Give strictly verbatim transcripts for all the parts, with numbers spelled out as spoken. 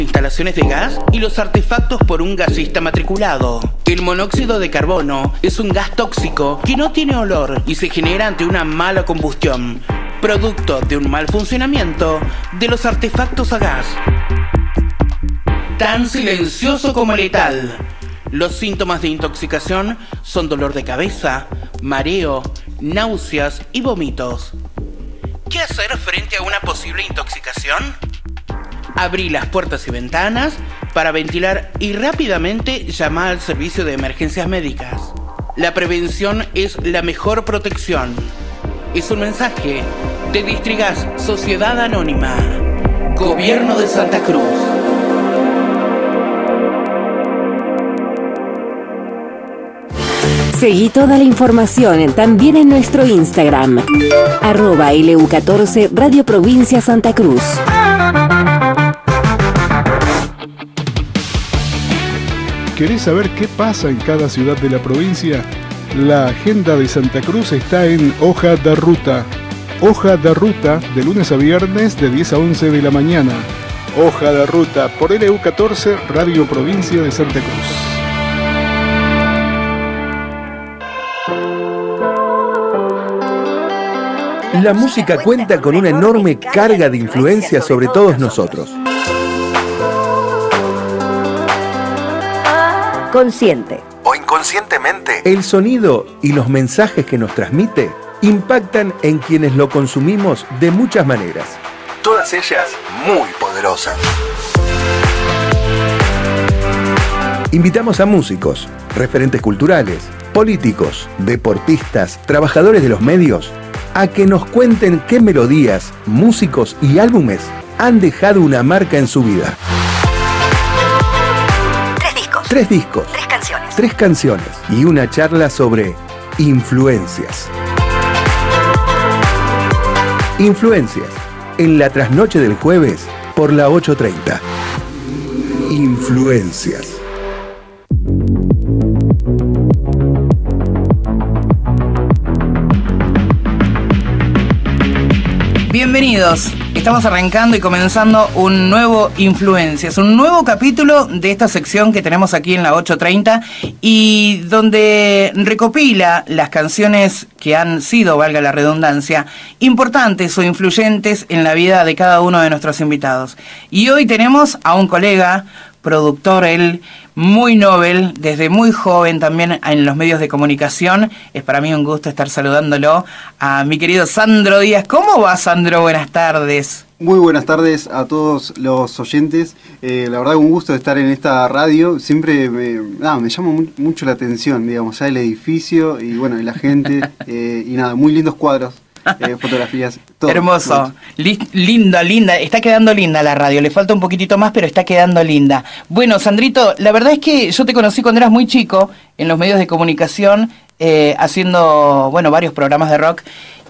instalaciones de gas y los artefactos por un gasista matriculado. El monóxido de carbono es un gas tóxico que no tiene olor y se genera ante una mala combustión, producto de un mal funcionamiento de los artefactos a gas. Tan silencioso como letal. Los síntomas de intoxicación son dolor de cabeza, mareo, náuseas y vómitos. ¿Qué hacer frente a una posible intoxicación? Abrí las puertas y ventanas para ventilar y rápidamente llamar al servicio de emergencias médicas. La prevención es la mejor protección. Es un mensaje de Distrigas Sociedad Anónima, Gobierno de Santa Cruz. Seguí toda la información también en nuestro Instagram, arroba L U catorce Radio Provincia Santa Cruz. ¿Querés saber qué pasa en cada ciudad de la provincia? La agenda de Santa Cruz está en Hoja de Ruta. Hoja de Ruta, de lunes a viernes de diez a once de la mañana. Hoja de Ruta, por L U catorce Radio Provincia de Santa Cruz. La música cuenta con una enorme carga de influencia sobre todos nosotros. Consciente o inconscientemente, el sonido y los mensajes que nos transmite impactan en quienes lo consumimos de muchas maneras. Todas ellas muy poderosas. Invitamos a músicos, referentes culturales, políticos, deportistas, trabajadores de los medios, a que nos cuenten qué melodías, músicos y álbumes han dejado una marca en su vida. Tres discos. Tres discos. Tres canciones. Tres canciones y una charla sobre influencias. Influencias, en la trasnoche del jueves por la ocho treinta. Influencias. Bienvenidos, estamos arrancando y comenzando un nuevo Influencias, un nuevo capítulo de esta sección que tenemos aquí en la ocho treinta y donde recopila las canciones que han sido, valga la redundancia, importantes o influyentes en la vida de cada uno de nuestros invitados. Y hoy tenemos a un colega, productor, él muy Nobel, desde muy joven también en los medios de comunicación. Es para mí un gusto estar saludándolo a mi querido Sandro Díaz. ¿Cómo va, Sandro? Buenas tardes. Muy buenas tardes a todos los oyentes. Eh, la verdad, un gusto estar en esta radio. Siempre me, nada, me llama mu- mucho la atención, digamos, ya el edificio y bueno, y la gente. eh, y nada, muy lindos cuadros. Eh, fotografías, todo. Hermoso, Li- linda, linda, está quedando linda la radio, le falta un poquitito más, pero está quedando linda. Bueno, Sandrito, la verdad es que yo te conocí cuando eras muy chico en los medios de comunicación, eh, haciendo, bueno, varios programas de rock,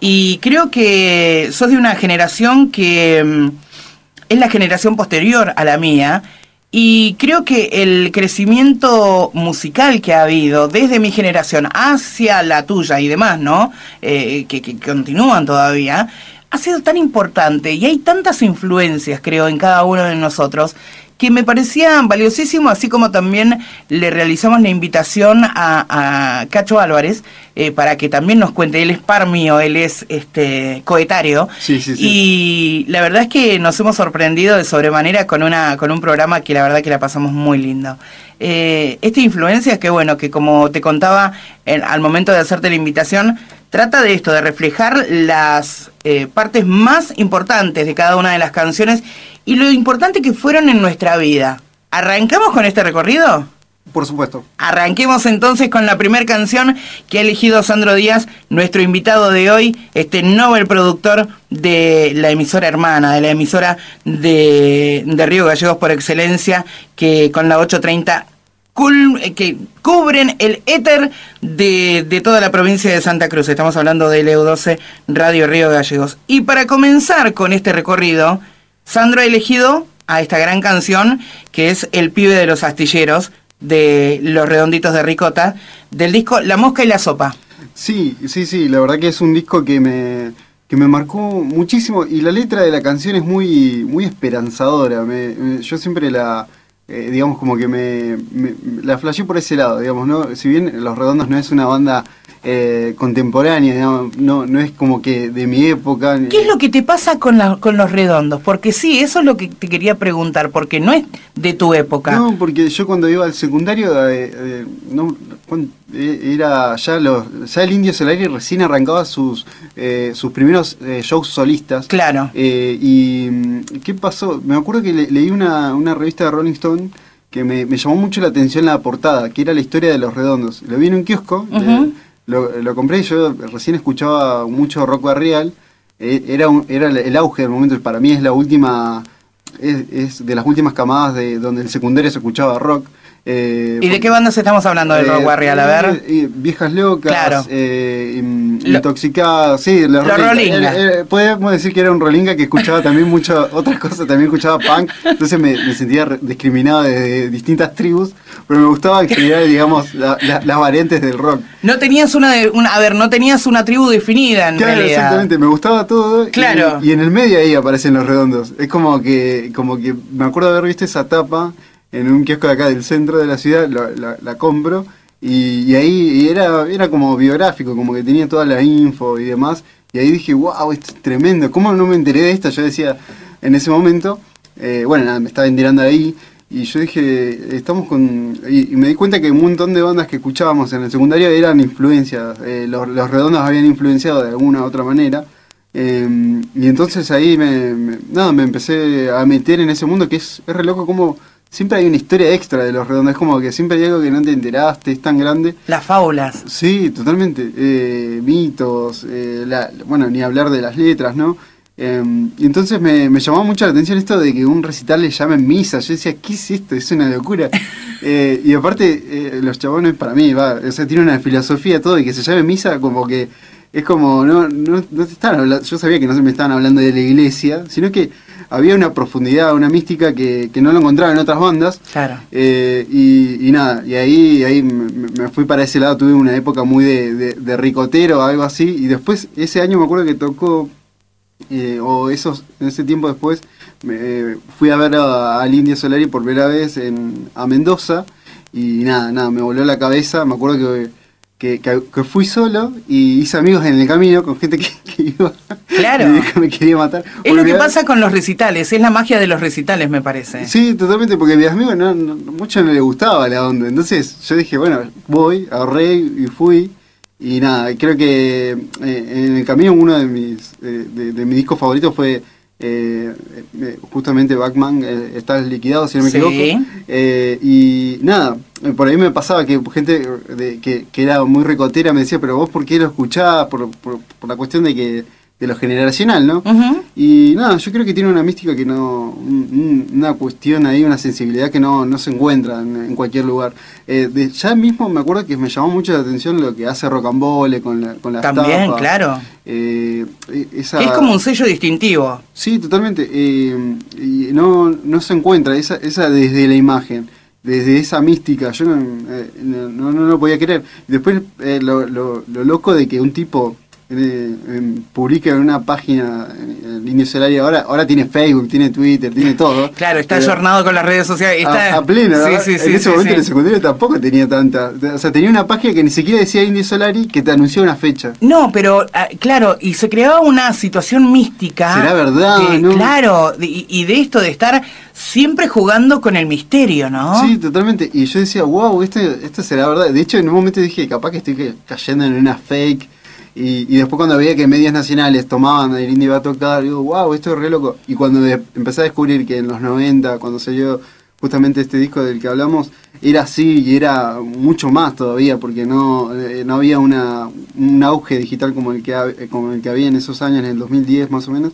y creo que sos de una generación que mm, es la generación posterior a la mía, y creo que el crecimiento musical que ha habido desde mi generación hacia la tuya y demás, ¿no? Eh, que, que continúan todavía, ha sido tan importante y hay tantas influencias, creo, en cada uno de nosotros, que me parecía valiosísimo, así como también le realizamos la invitación a, a Cacho Álvarez eh, para que también nos cuente. Él es par mío, él es este coetario. Sí, sí, sí. Y la verdad es que nos hemos sorprendido de sobremanera con una con un programa que la verdad que la pasamos muy lindo. Eh, esta influencia que bueno, que como te contaba en, al momento de hacerte la invitación, trata de esto, de reflejar las eh, partes más importantes de cada una de las canciones y lo importante que fueron en nuestra vida. ¿Arrancamos con este recorrido? Por supuesto. Arranquemos entonces con la primera canción que ha elegido Sandro Díaz, nuestro invitado de hoy, este Nobel productor de la emisora hermana, de la emisora de, de Río Gallegos por excelencia, que con la ocho treinta que cubren el éter de, de toda la provincia de Santa Cruz. Estamos hablando de L U doce Radio Río Gallegos. Y para comenzar con este recorrido, Sandro ha elegido a esta gran canción que es El pibe de los astilleros, de Los Redonditos de Ricota, del disco La Mosca y la Sopa. Sí, sí, sí, la verdad que es un disco que me, que me marcó muchísimo, y la letra de la canción es muy, muy esperanzadora. Me, me, yo siempre la, eh, digamos, como que me, me la flasheé por ese lado, digamos, ¿no? Si bien Los Redondos no es una banda eh, contemporánea, digamos, no, no es como que de mi época. ¿Qué es lo que te pasa con, la, con Los Redondos? Porque sí, eso es lo que te quería preguntar, porque no es de tu época. No, porque yo cuando iba al secundario, eh, eh, no, era ya los, ya el Indio Solari recién arrancaba sus eh, sus primeros eh, shows solistas. Claro. Eh, y ¿qué pasó? Me acuerdo que le, leí una, una revista de Rolling Stone que me, me llamó mucho la atención la portada, que era la historia de Los Redondos. Lo vi en un kiosco, uh-huh. eh, lo, lo compré y yo recién escuchaba mucho rock barrial. Eh, era, un, era el auge del momento, para mí es la última, es, es de las últimas camadas de donde el secundario se escuchaba rock. Eh, ¿Y de qué bandas estamos hablando del eh, rock barrial? A ver. Eh, eh, Viejas Locas, claro. eh, Intoxicadas, sí, los lo Rolinga. Eh, eh, podemos decir que era un Rolinga que escuchaba también muchas otras cosas, también escuchaba punk, entonces me, me sentía discriminado de distintas tribus, pero me gustaba en general, digamos, la, la, las variantes del rock. No tenías una, una, a ver, no tenías una tribu definida en claro, realidad. Exactamente, me gustaba todo. Claro. Y, y en el medio ahí aparecen Los Redondos. Es como que, como que me acuerdo de haber visto esa tapa en un kiosco de acá del centro de la ciudad, la, la, la compro, y, y ahí y era, era como biográfico, como que tenía toda la info y demás, y ahí dije, wow, esto es tremendo, ¿cómo no me enteré de esto? Yo decía, en ese momento, eh, bueno, nada, me estaba enterando ahí, y yo dije, estamos con... Y, y me di cuenta que un montón de bandas que escuchábamos en el secundario eran influencias, eh, los, los Redondos habían influenciado de alguna u otra manera, eh, y entonces ahí me, me, nada, me empecé a meter en ese mundo que es, es re loco como... Siempre hay una historia extra de Los Redondos, es como que siempre hay algo que no te enteraste, es tan grande. Las fábulas. Sí, totalmente. Eh, mitos, eh, la, bueno, ni hablar de las letras, ¿no? Eh, y entonces me, me llamaba mucho la atención esto de que un recital le llamen misa. Yo decía, ¿qué es esto? Es una locura. eh, y aparte, eh, los chabones para mí, va, o sea, tiene una filosofía todo, y que se llame misa como que es como, no, no, no te estaban hablando, yo sabía que no se me estaban hablando de la iglesia, sino que había una profundidad, una mística que, que no lo encontraba en otras bandas. Claro. Eh, y, y nada, y ahí, ahí me, me fui para ese lado, tuve una época muy de, de, de ricotero, algo así, y después, ese año me acuerdo que tocó, eh, o esos, en ese tiempo después, me, eh, fui a ver a, al Indio Solari por primera vez en, a Mendoza, y nada, nada, me voló la cabeza, me acuerdo que... Que, que, que fui solo y hice amigos en el camino con gente que, que iba. Claro. Y que me quería matar. Es Porque lo que mi, pasa con los recitales, es la magia de los recitales, me parece. Sí, totalmente, porque a mis amigos no, no, mucho no les gustaba la onda. Entonces yo dije, bueno, voy, ahorré y fui. Y nada, creo que eh, en el camino uno de mis, eh, de, de mis discos favoritos fue... Eh, eh, justamente Batman, eh, Estás Liquidado, si no me sí. equivoco, eh, y nada, por ahí me pasaba que gente de, que, que era muy ricotera me decía, pero vos por qué lo escuchás, por, por, por la cuestión de que de lo generacional, ¿no? Uh-huh. Y nada, yo creo que tiene una mística que no, un, una cuestión ahí, una sensibilidad que no, no se encuentra en, en cualquier lugar. Eh, de, ya mismo me acuerdo que me llamó mucho la atención lo que hace Rocambole con la con las También, tapas. Claro. Eh, esa, es como un sello distintivo. Sí, totalmente. Eh, y no, no se encuentra esa, esa desde la imagen, desde esa mística. Yo no, eh, no, no, no lo podía creer. Después eh, lo, lo, lo loco de que un tipo eh, eh, publica en una página, el Indio Solari ahora, ahora tiene Facebook, tiene Twitter, tiene todo. Claro, está pero, ayornado con las redes sociales. Está... A, a pleno, sí, ¿verdad? sí, sí, en ese sí, momento sí. en el secundario tampoco tenía tanta. O sea, tenía una página que ni siquiera decía Indio Solari, que te anunció una fecha. No, pero claro, y se creaba una situación mística. ¿Será verdad? Que, ¿no? Claro, y, y de esto de estar siempre jugando con el misterio, ¿no? Sí, totalmente. Y yo decía, wow, esto, esto será verdad. De hecho, en un momento dije, capaz que estoy cayendo en una fake. Y, y después cuando veía que medios nacionales tomaban el Indio iba a tocar, digo, wow, esto es re loco. Y cuando de, empecé a descubrir que en los noventa, cuando salió justamente este disco del que hablamos, era así y era mucho más todavía, porque no, eh, no había una, un auge digital como el, que, como el que había en esos años, en el dos mil diez más o menos.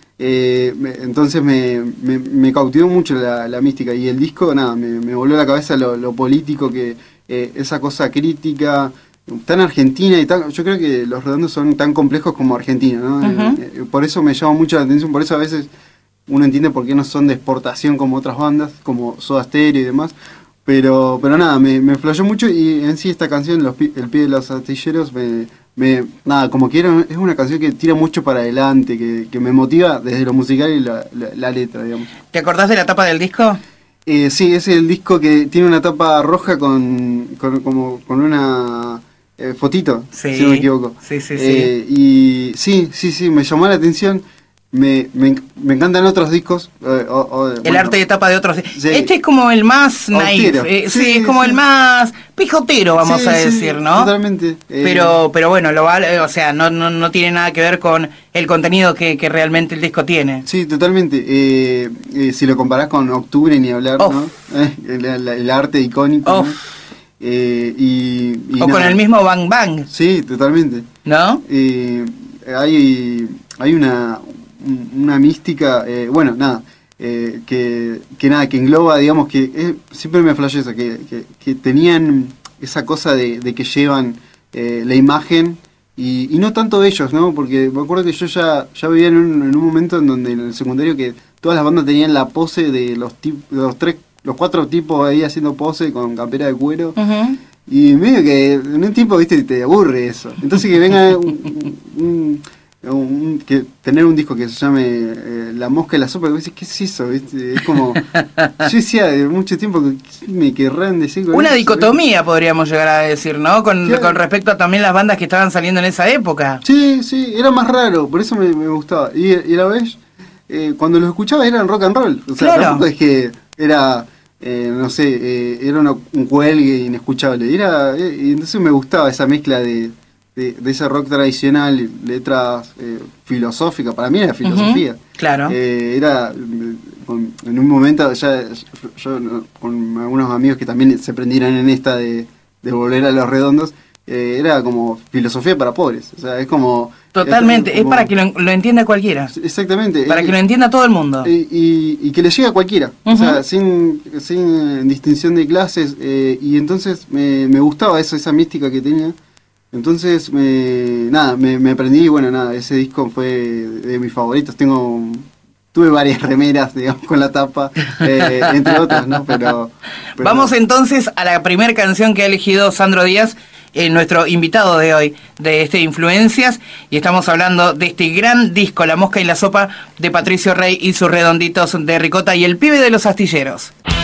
Eh, me, entonces me, me, me cautivó mucho la, la mística. Y el disco, nada, me, me voló la cabeza lo, lo político, que eh, esa cosa crítica... tan argentina y tan, yo creo que Los Redondos son tan complejos como Argentina, ¿no? Uh-huh. eh, eh, por eso me llama mucho la atención, por eso a veces uno entiende por qué no son de exportación como otras bandas, como Soda Stereo y demás, pero pero nada, me, me flasheó mucho y en sí esta canción, los, El Pie de los Astilleros, me, me, nada, como quiero, es una canción que tira mucho para adelante, que, que me motiva desde lo musical y la, la, la letra, digamos. ¿Te acordás de la tapa del disco? Eh, sí, es el disco que tiene una tapa roja con, con, como, con una eh, fotito, sí, si no me equivoco. Sí, sí, eh, sí. Y sí, sí, sí, me llamó la atención. Me, me, me encantan otros discos. Eh, o, o, el bueno, arte de tapa de otros. Sí. Este es como el más naif, eh, sí, sí, es como sí. el más pijotero, vamos sí, a sí, decir, ¿no? Totalmente. Eh, Pero, pero bueno, lo vale, o sea, no, no, no tiene nada que ver con el contenido que, que realmente el disco tiene. Sí, totalmente. Eh, eh, si lo comparás con Octubre, ni hablar, Uf. ¿no? Eh, el, el, el arte icónico, ¿no? Eh, y, y o nada. con el mismo Bang Bang, Sí, totalmente. ¿no? Eh, hay, hay una, una mística, eh, bueno, nada, eh, que, que nada, que engloba, digamos, que eh, siempre me flashó eso, que, que, que tenían esa cosa de, de que llevan eh, la imagen y, y no tanto ellos, ¿no? Porque me acuerdo que yo ya, ya vivía en un, en un momento en donde en el secundario que todas las bandas tenían la pose de los, tip, los tres, los cuatro tipos ahí haciendo pose con campera de cuero. Uh-huh. Y medio que en un tiempo, viste, te aburre eso. Entonces que venga un, un, un, un- que tener un disco que se llame eh, La Mosca y la Sopa, que vos decís, ¿qué es eso? ¿Viste? Es como, yo decía de mucho tiempo que ¿qué me querrán decir con Una eso? dicotomía podríamos llegar a decir, ¿no? Con, Claro. con respecto a también las bandas que estaban saliendo en esa época. Sí, sí, era más raro, por eso me, me gustaba. Y, y a la vez, eh, cuando los escuchaba eran rock and roll. O sea, Claro. tampoco es que era, eh, no sé, eh, era una- un cuelgue inescuchable. Era, eh, y entonces me gustaba esa mezcla de, de, de ese rock tradicional, letras eh, filosóficas. Para mí era filosofía. Ujú, claro. Eh, era, eh, con- en un momento, ya yo no, con algunos amigos que también se prendieron en esta de, de volver a los redondos, eh, era como filosofía para pobres. O sea, es como... Totalmente, es, como- para que lo, lo entienda cualquiera. Exactamente. Para eh, que lo entienda todo el mundo. eh, y, y que le llegue a cualquiera, o Ujú. sea, sin, sin distinción de clases, eh, y entonces me, me gustaba eso, esa mística que tenía. Entonces, me, nada, me, me aprendí y bueno, nada, ese disco fue de mis favoritos. Tengo, tuve varias remeras, digamos, con la tapa, eh, entre otras, ¿no? Pero, pero- Vamos entonces a la primera canción que ha elegido Sandro Díaz, eh, nuestro invitado de hoy, de este Influencias, y estamos hablando de este gran disco, La Mosca y la Sopa, de Patricio Rey y sus redonditos de ricota y el pibe de los astilleros.